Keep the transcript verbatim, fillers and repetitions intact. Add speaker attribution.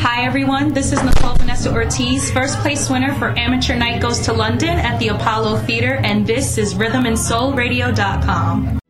Speaker 1: Hi everyone, this is Nicole Vanessa Ortiz. First place winner for Amateur Night goes to London at the Apollo Theater, and this is rhythm and soul radio dot com.